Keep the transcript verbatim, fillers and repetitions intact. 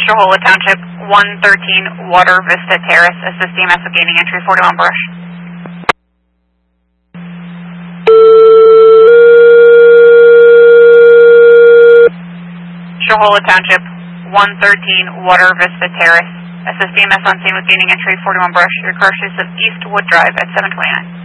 Shohola Township, one thirteen Water Vista Terrace, assist E M S with gaining entry, forty-one Brush. Shohola Township, one thirteen Water Vista Terrace, assist E M S on scene with gaining entry, forty-one Brush. Your car is of Eastwood Drive at seven twenty-nine.